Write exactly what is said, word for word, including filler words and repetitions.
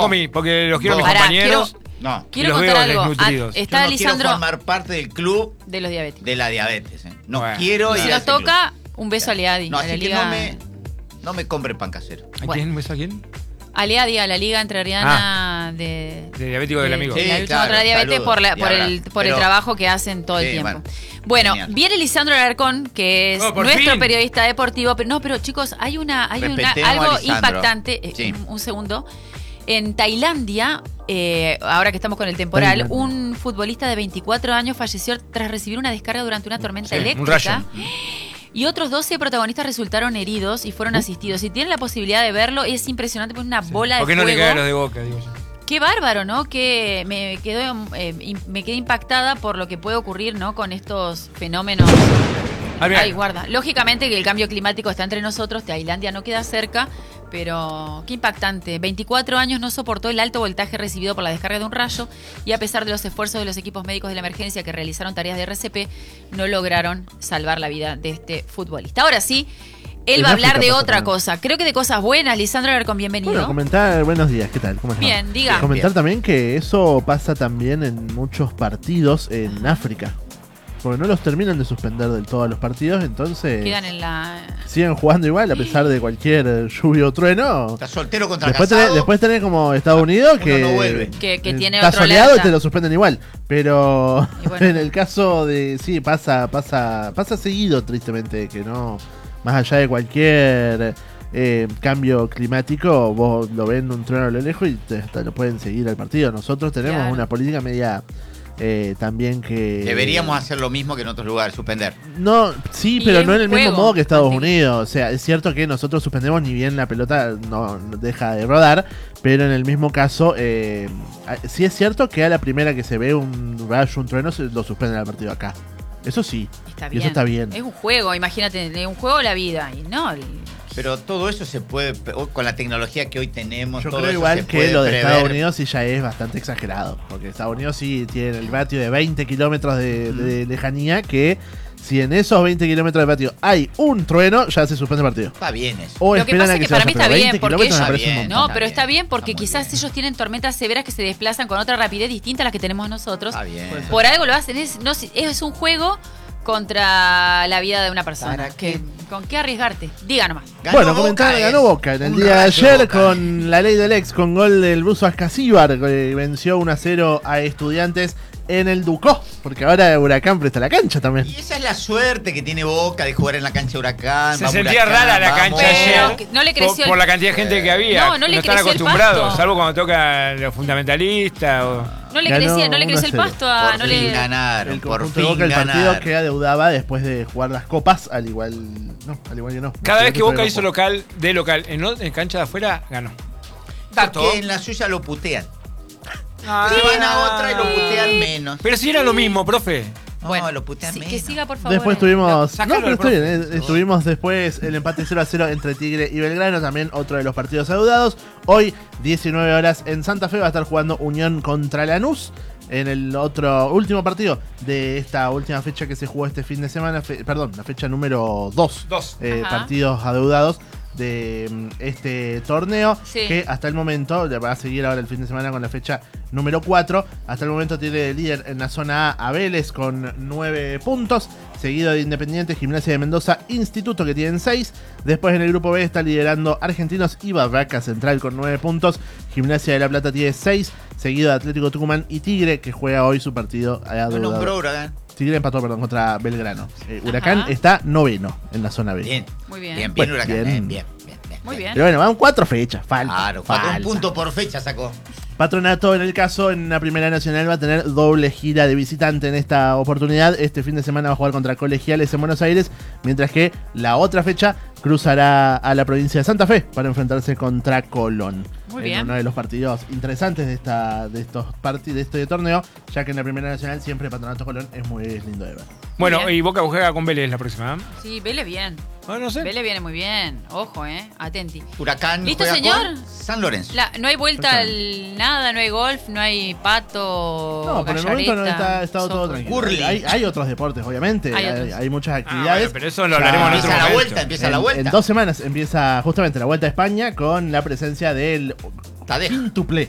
Comi, porque los quiero No. mis Pará, compañeros. quiero- No. Quiero los contar veo algo. desnutridos. Ah, está Yo no Lisandro quiero formar parte del club de los diabéticos. de la diabetes. ¿eh? No Bueno. quiero Si ir a nos ese club. toca, un beso a Leadi. No, a la así que liga. no me, no me compre pan casero. ¿A Bueno. quién? ¿Beso a quién? A Leadi, a la liga entrerriana de. De diabético del amigo. de Sí, la lucha claro, contra la diabetes saludos. por, la- Y por, el, abrazo. por el Pero- trabajo que hacen todo el Sí, tiempo. bueno. Bueno, Genial. viene Lisandro Alarcón, que es Oh, por nuestro fin. periodista deportivo. Pero no, pero chicos, hay una, hay una Respetemos a algo Lisandro. impactante. eh, Sí. un, un segundo. En Tailandia, eh, ahora que estamos con el temporal, Tailandia. un futbolista de veinticuatro años falleció tras recibir una descarga durante una tormenta Sí, un eléctrica. rayo. Y otros doce protagonistas resultaron heridos y Uh. fueron asistidos. Si tienen la posibilidad de verlo, es impresionante, pues una bola de ¿Por qué no fuego. le caen los de Boca? Digo yo. Qué bárbaro, ¿no? Que me quedo, eh, im- me quedé impactada por lo que puede ocurrir, ¿no? Con estos fenómenos. Ah, bien. Ay, guarda. Lógicamente que el cambio climático está entre nosotros, Tailandia no queda cerca, pero qué impactante. veinticuatro años no soportó el alto voltaje recibido por la descarga de un rayo y a pesar de los esfuerzos de los equipos médicos de la emergencia que realizaron tareas de R C P, no lograron salvar la vida de este futbolista. Ahora sí, él En va a hablar África de pasa otra también. cosa. Creo que de cosas buenas. Lisandro Alarcón, bienvenido. Bueno, comentar, buenos días, ¿qué tal? ¿Cómo les va? Bien, diga. Comentar Bien. también que eso pasa también en muchos partidos en África. Porque no los terminan de suspender del todo los partidos, entonces Quedan en la... siguen jugando igual a pesar de cualquier lluvia o trueno. Estás soltero contra Después casado. tenés, después tenés como Estados Unidos Uno que, no vuelve. Que- que eh, tiene está otro soleado y alerta. te lo suspenden igual. Pero Y bueno. en el caso de sí pasa pasa pasa seguido tristemente que no más allá de cualquier eh, cambio climático vos lo ven un trueno a lo lejos y te, hasta lo pueden seguir al partido. Nosotros tenemos Claro. una política media eh, también que Deberíamos hacer lo mismo que en otros lugares, suspender. no, sí, Y pero es no en un el mismo juego, modo que Estados Martín. Unidos. O sea, es cierto que nosotros suspendemos ni bien la pelota no, no deja de rodar, pero en el mismo caso, eh, a- sí es cierto que a la primera que se ve un rayo, un trueno, se lo suspenden al partido acá. Eso sí, Está y bien. eso está bien. Es un juego, imagínate, es un juego la vida. Y no, el- Pero todo eso se puede, con la tecnología que hoy tenemos, Yo todo creo eso igual se que puede lo de prever. Estados Unidos sí ya es bastante exagerado, porque Estados Unidos sí tiene el ratio de veinte kilómetros de, de lejanía, que si en esos veinte kilómetros de patio hay un trueno, ya se suspende el partido. Está bien eso. O Lo que esperan pasa a es que que se para vaya, mí está pero bien, veinte porque kilómetros me ellos- parece un Está bien. montón. no, pero está bien porque Está muy quizás bien. ellos tienen tormentas severas que se desplazan con otra rapidez distinta a las que tenemos nosotros. Está bien. Por algo lo hacen. Es, no, es un juego contra la vida de una persona. ¿Para qué? Que- ¿Con qué arriesgarte? Diga nomás. Ganó Bueno, Boca, comentar, es ganó Boca en el un día de rayo ayer Boca. con la ley del ex, con gol del ruso Ascasíbar, que venció uno a cero a Estudiantes en el Ducó, porque ahora Huracán presta la cancha también. Y esa es la suerte que tiene Boca de jugar en la cancha de Huracán. Se vamos, sentía Huracán, rara la vamos. cancha Pero ayer. que no le creció por, el- por la cantidad de gente que había. No, no le están creció el acostumbrados, pasto. salvo cuando toca los fundamentalistas. O... No le Ganó crecía, no le uno a creció el cero. pasto a. Por No fin le... ganaron, El por conjunto de fin Boca, el partido ganaron. que adeudaba después de jugar las copas, al igual no, al igual que no. Cada vez que Boca no hizo local, de local, en, o- en cancha de afuera, ganó. Porque en la suya lo putean. Ah. Se van a otra y lo putean menos. Pero si era lo mismo, profe. No, Bueno, lo putean sí, menos. que siga, por favor. Después eh. tuvimos. Sácalo No, pero al está bien. profe. eh, Estuvimos después el empate cero a cero entre Tigre y Belgrano, también otro de los partidos adeudados. Hoy, diecinueve horas en Santa Fe, va a estar jugando Unión contra Lanús. En el otro último partido de esta última fecha que se jugó este fin de semana, fe- perdón, la fecha número dos. Dos. eh, Ajá. partidos adeudados de mm, este torneo, Sí. que hasta el momento, le va a seguir ahora el fin de semana con la fecha número cuatro, hasta el momento tiene de líder en la zona A a Vélez con nueve puntos, seguido de Independiente, Gimnasia de Mendoza, Instituto que tienen seis, después en el grupo B está liderando Argentinos y Barraca Central con nueve puntos, Gimnasia de La Plata tiene seis, seguido de Atlético Tucumán y Tigre que juega hoy su partido No adeudado. nombró Huracán. Tigre empató, perdón, contra Belgrano. Eh, Huracán Ajá. está noveno en la zona B. Bien. Muy bien. Bien, bien, Bueno, Huracán. bien. Bien, bien, bien, bien. Muy bien. Pero bueno, van cuatro fechas, falta. Claro, falta. falta un punto por fecha sacó. Patronato, en el caso, en la Primera Nacional va a tener doble gira de visitante en esta oportunidad. Este fin de semana va a jugar contra Colegiales en Buenos Aires, mientras que la otra fecha cruzará a la provincia de Santa Fe para enfrentarse contra Colón. Muy en bien. uno de los partidos interesantes de esta de estos partidos de este torneo, ya que en la Primera Nacional siempre Patronato Colón es muy lindo de ver. Bueno, bien. y Boca juega con Vélez la próxima. ¿eh? Sí, Vélez bien. Ah, no sé. Vélez viene muy bien. Ojo, eh. Atenti. Huracán ¿Listo, juega señor? con San Lorenzo. La- no hay vuelta al nada, no hay golf, no hay pato. No, por el momento no gallareta, está estado todo softball. tranquilo. Curling. Hay, hay otros deportes, obviamente. Hay Hay, otros. hay muchas Ah, actividades. bueno, pero eso lo hablaremos en Ya- otro Empieza la momento. vuelta, empieza en, la vuelta. en dos semanas empieza justamente la Vuelta a España con la presencia del Tadeja. quíntuple